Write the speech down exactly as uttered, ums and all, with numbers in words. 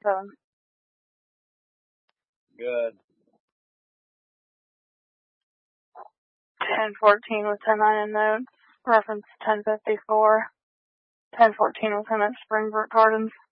seven. Good. ten fourteen with ten nine in notes. Reference ten fifty-four. ten fourteen with him at Springbrook Gardens.